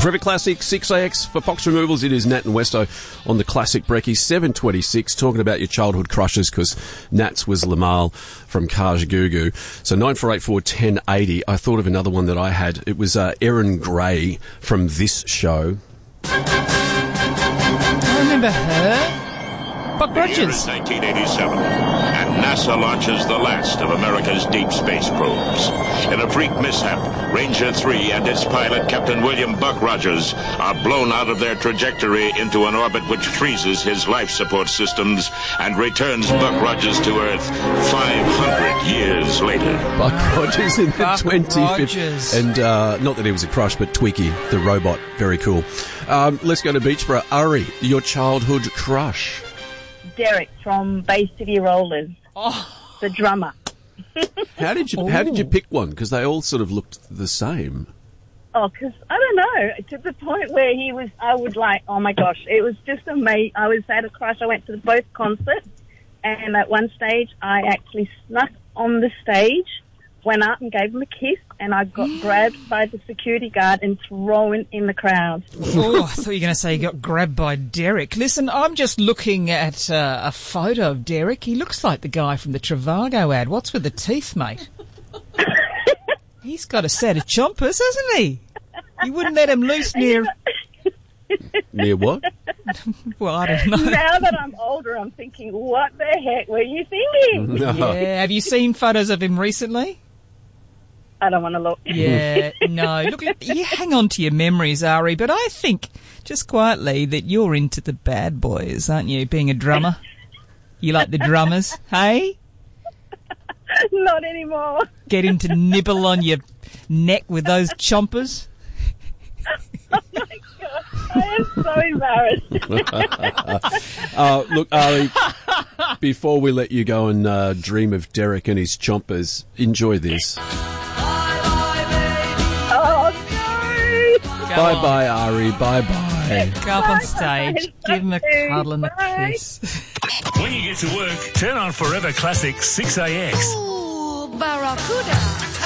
Forever Classic, 6AX for Fox Removals. It is Nat and Westo on the Classic Brekkie, 7:26, talking about your childhood crushes, because Nat's was Lamal from Kajagoogoo. So 9484 1080. I thought of another one that I had. It was Erin Gray from This Show. I remember her. Buck Rogers. The year is 1987, and NASA launches the last of America's deep space probes. In a freak mishap, Ranger 3 and its pilot, Captain William Buck Rogers, are blown out of their trajectory into an orbit which freezes his life support systems and returns Buck Rogers to Earth 500 years later. Buck Rogers in the Buck 25th. Rogers. And not that he was a crush, but Twiki, the robot. Very cool. Let's go to Beachborough. Ari, your childhood crush. Derek from Bay City Rollers, the drummer. How did you pick one? Because they all sort of looked the same. Oh, because, I don't know, to the point where I would like, oh my gosh, it was just amazing. I was at a crush. I went to both concerts, and at one stage, I actually snuck on the stage, went out and gave him a kiss, and I got grabbed by the security guard and thrown in the crowd. Oh, I thought you were going to say you got grabbed by Derek. Listen, I'm just looking at a photo of Derek. He looks like the guy from the Trivago ad. What's with the teeth, mate? He's got a set of chompers, hasn't he? You wouldn't let him loose near... Near what? Well, I don't know. Now that I'm older, I'm thinking, what the heck were you thinking? No. Yeah, have you seen photos of him recently? I don't want to look. Yeah, no. Look, you hang on to your memories, Ari, but I think, just quietly, that you're into the bad boys, aren't you, being a drummer? You like the drummers, hey? Not anymore. Get him to nibble on your neck with those chompers? Oh, my God. I am so embarrassed. Look, Ari, before we let you go and dream of Derek and his chompers, enjoy this. Oh, no. Bye-bye, Ari. Bye-bye. Go up on stage, give him a cuddle and a Bye. kiss. When you get to work, turn on Forever Classic 6AX. Ooh, Barracuda.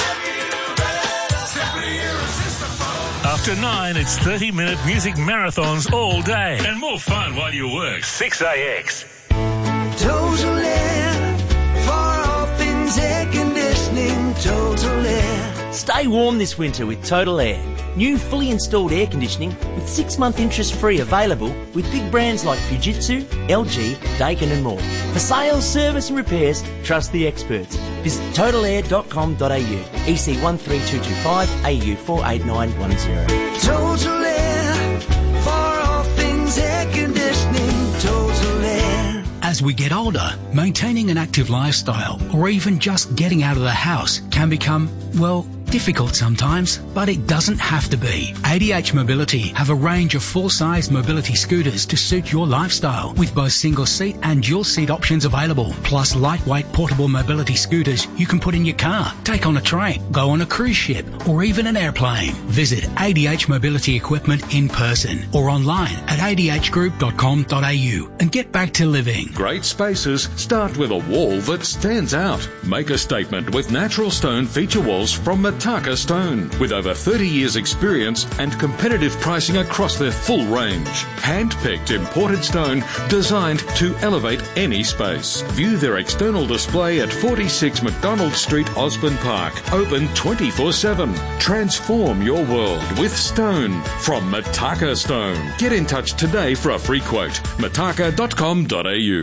After 9, it's 30-minute music marathons all day. And more fun while you work. 6AX. Total Air, for all things air conditioning, Total Air. Stay warm this winter with Total Air. New fully installed air conditioning with 6-month interest-free available with big brands like Fujitsu, LG, Daikin and more. For sales, service and repairs, trust the experts. Visit totalair.com.au, EC 13225, AU 48910. Total Air, for all things air conditioning, Total Air. As we get older, maintaining an active lifestyle or even just getting out of the house can become, well, difficult sometimes, but it doesn't have to be. ADH Mobility have a range of full-size mobility scooters to suit your lifestyle, with both single-seat and dual-seat options available, plus lightweight portable mobility scooters you can put in your car, take on a train, go on a cruise ship, or even an airplane. Visit ADH Mobility Equipment in person or online at adhgroup.com.au and get back to living. Great spaces start with a wall that stands out. Make a statement with natural stone feature walls from Mataka Stone. With over 30 years experience and competitive pricing across their full range. Hand-picked imported stone designed to elevate any space. View their external display at 46 McDonald Street, Osborne Park. Open 24/7. Transform your world with stone from Mataka Stone. Get in touch today for a free quote. mataka.com.au.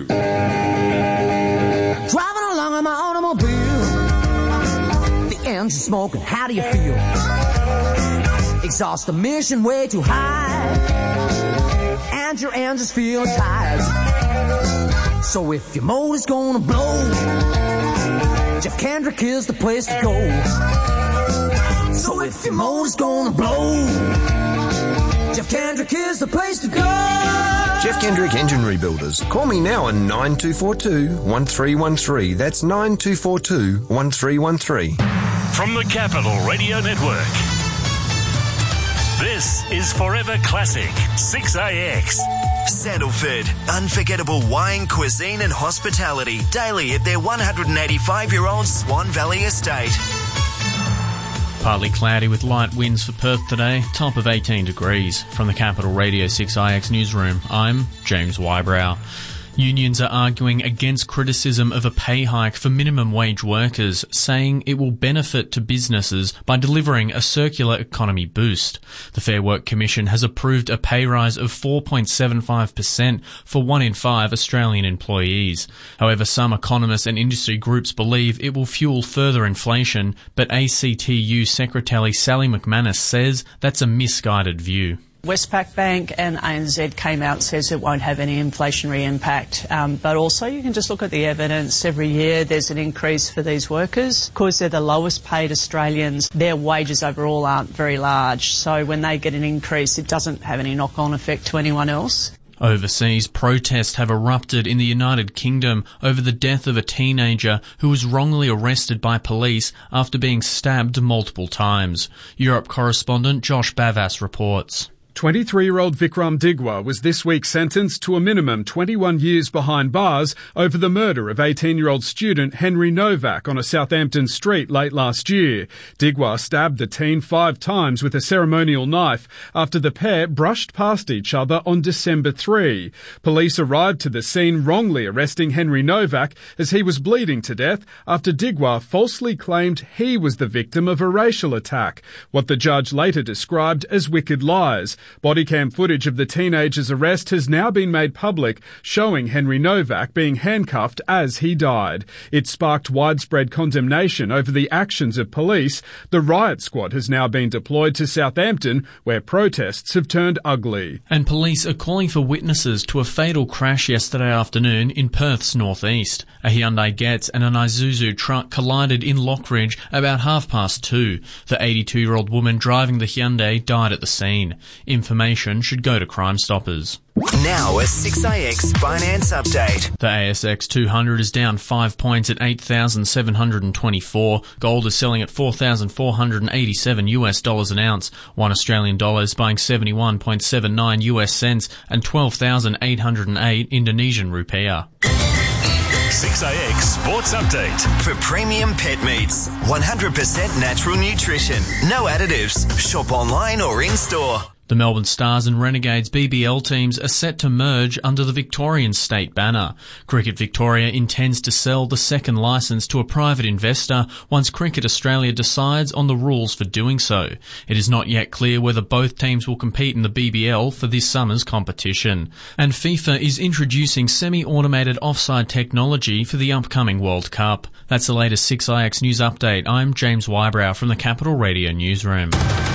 Driving along in my automobile, the engine smoking, how do you feel? Exhaust emission way too high, and your engine's feeling tired. So if your motor's gonna blow, Jeff Kendrick is the place to go. So if your motor's gonna blow, Jeff Kendrick is the place to go. Jeff Kendrick Engine Rebuilders. Call me now on 9242-1313. That's 9242-1313. From the Capital Radio Network, this is Forever Classic 6AX. Sandalford, unforgettable wine, cuisine and hospitality daily at their 185-year-old Swan Valley estate. Partly cloudy with light winds for Perth today, top of 18 degrees. From the Capital Radio 6IX newsroom, I'm James Wybrow. Unions are arguing against criticism of a pay hike for minimum wage workers, saying it will benefit to businesses by delivering a circular economy boost. The Fair Work Commission has approved a pay rise of 4.75% for 1 in 5 Australian employees. However, some economists and industry groups believe it will fuel further inflation, but ACTU Secretary Sally McManus says that's a misguided view. Westpac Bank and ANZ came out and says it won't have any inflationary impact, but also you can just look at the evidence. Every year there's an increase for these workers. Because they're the lowest paid Australians, their wages overall aren't very large, so when they get an increase it doesn't have any knock-on effect to anyone else. Overseas, protests have erupted in the United Kingdom over the death of a teenager who was wrongly arrested by police after being stabbed multiple times. Europe correspondent Josh Bavas reports. 23-year-old Vikram Digwa was this week sentenced to a minimum 21 years behind bars over the murder of 18-year-old student Henry Novak on a Southampton street late last year. Digwa stabbed the teen 5 times with a ceremonial knife after the pair brushed past each other on December 3. Police arrived to the scene wrongly arresting Henry Novak as he was bleeding to death after Digwa falsely claimed he was the victim of a racial attack, what the judge later described as wicked lies. Bodycam footage of the teenager's arrest has now been made public, showing Henry Novak being handcuffed as he died. It sparked widespread condemnation over the actions of police. The riot squad has now been deployed to Southampton, where protests have turned ugly. And police are calling for witnesses to a fatal crash yesterday afternoon in Perth's northeast. A Hyundai Getz and an Isuzu truck collided in Lockridge about 2:30. The 82-year-old woman driving the Hyundai died at the scene. Information should go to Crime Stoppers. Now a 6IX finance update. The ASX 200 is down 5 points at 8,724. Gold is selling at $4,487 an ounce. 1 Australian dollar is buying 71.79 US cents and 12,808 Indonesian rupiah. 6IX Sports Update. For premium pet meats, 100% natural nutrition, no additives. Shop online or in-store. The Melbourne Stars and Renegades BBL teams are set to merge under the Victorian state banner. Cricket Victoria intends to sell the second licence to a private investor once Cricket Australia decides on the rules for doing so. It is not yet clear whether both teams will compete in the BBL for this summer's competition. And FIFA is introducing semi-automated offside technology for the upcoming World Cup. That's the latest 6IX News Update. I'm James Wybrow from the Capital Radio Newsroom.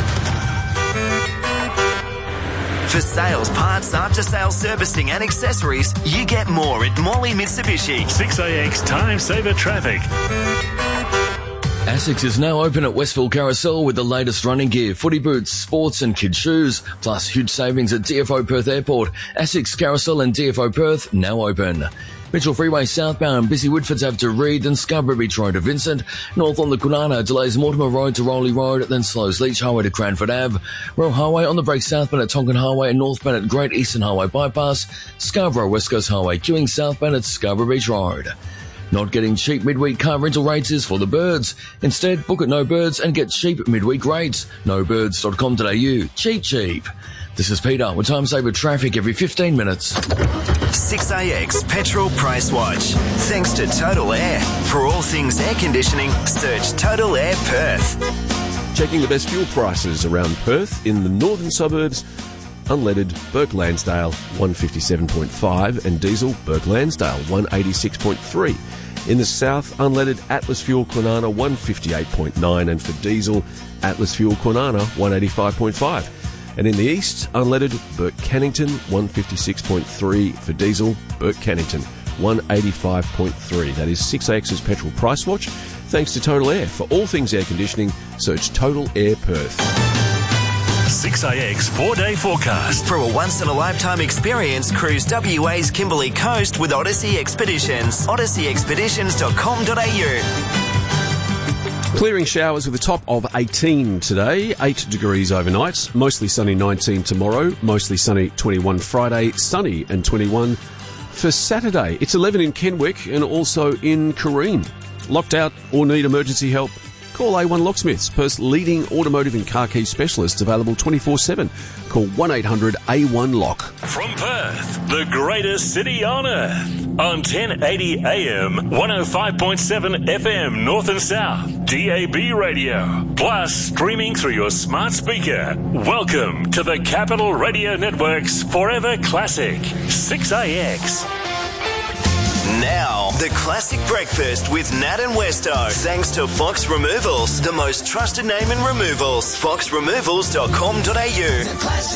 For sales, parts, after-sales servicing and accessories, you get more at Morley Mitsubishi. 6IX Time Saver Traffic. ASICS is now open at Westfield Carousel with the latest running gear, footy boots, sports and kids shoes, plus huge savings at DFO Perth Airport. ASICS Carousel and DFO Perth now open. Mitchell Freeway southbound, busy Woodfords Ave to Reed, then Scarborough Beach Road to Vincent. North on the Kwinana, delays Mortimer Road to Rowley Road, then slows Leach Highway to Cranford Ave. Royal Highway on the break southbound at Tonkin Highway and northbound at Great Eastern Highway Bypass. Scarborough West Coast Highway, queuing southbound at Scarborough Beach Road. Not getting cheap midweek car rental rates is for the birds. Instead, book at No Birds and get cheap midweek rates. nobirds.com.au. Cheap. This is Peter with Time Saver Traffic every 15 minutes. 6IX Petrol Price Watch. Thanks to Total Air. For all things air conditioning, search Total Air Perth. Checking the best fuel prices around Perth in the northern suburbs. Unleaded Burke Lansdale 157.5 and diesel Burke Lansdale 186.3. In the south, unleaded Atlas Fuel Kwinana 158.9 and for diesel Atlas Fuel Kwinana 185.5. And in the east, unleaded Burke Cannington 156.3 for diesel Burke Cannington 185.3. That is 6AX's Petrol Price Watch. Thanks to Total Air. For all things air conditioning, search Total Air Perth. 6IX 4-day forecast. For a once-in-a-lifetime experience, cruise WA's Kimberley Coast with Odyssey Expeditions. odysseyexpeditions.com.au. Clearing showers with a top of 18 today, 8 degrees overnight, mostly sunny 19 tomorrow, mostly sunny 21 Friday, sunny and 21 for Saturday. It's 11 in Kenwick and also in Careen. Locked out or need emergency help? Call call A1 Locksmiths, Perth's leading automotive and car key specialists, available 24/7. Call 1-800-A1-LOCK. From Perth, the greatest city on earth. On 1080 AM, 105.7 FM North and South, DAB radio, plus streaming through your smart speaker. Welcome to the Capital Radio Network's Forever Classic, 6AX. Now, the Classic Breakfast with Nat and Westo. Thanks to Fox Removals, the most trusted name in removals. foxremovals.com.au.